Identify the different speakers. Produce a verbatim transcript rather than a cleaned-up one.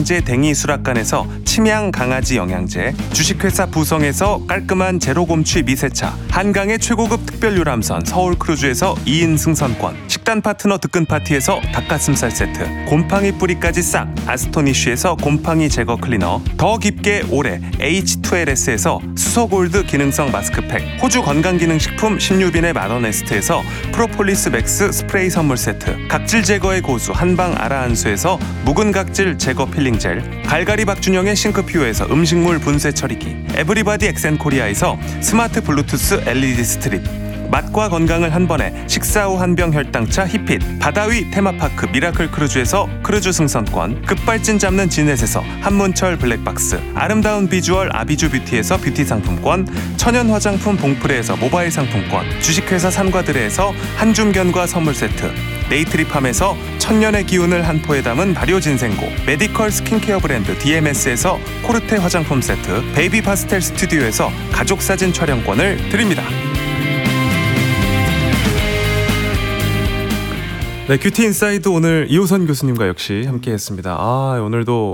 Speaker 1: 영양제 댕이 수락관에서 침향 강아지 영양제, 주식회사 부성에서 깔끔한 제로곰취 미세차, 한강의 최고급 특별 유람선 서울크루즈에서 이 인 승선권, 식단 파트너 득근파티에서 닭가슴살 세트, 곰팡이 뿌리까지 싹 아스토니쉬에서 곰팡이 제거 클리너, 더 깊게 오래 에이치 투 엘 에스에서 수소골드 기능성 마스크팩, 호주 건강기능식품 신유빈의 마더네스트에서 프로폴리스 맥스 스프레이 선물 세트, 각질 제거의 고수 한방 아라한수에서 묵은 각질 제거 필링 젤, 갈갈이 박준영의 싱크퓨어에서 음식물 분쇄 처리기, 에브리바디 엑센코리아에서 스마트 블루투스 엘이디 스트립, 맛과 건강을 한 번에 식사 후 한병 혈당차 히핏, 바다위 테마파크 미라클 크루즈에서 크루즈 승선권, 급발진 잡는 지넷에서 한문철 블랙박스, 아름다운 비주얼 아비주 뷰티에서 뷰티 상품권, 천연 화장품 봉프레에서 모바일 상품권, 주식회사 산과드레에서 한줌견과 선물 세트, 네이트리팜에서 천년의 기운을 한 포에 담은 발효진생고, 메디컬 스킨케어 브랜드 디엠에스에서 코르테 화장품 세트, 베이비 파스텔 스튜디오에서 가족사진 촬영권을 드립니다. 네, 큐티 인사이드 오늘 이호선 교수님과 역시 함께했습니다. 아, 오늘도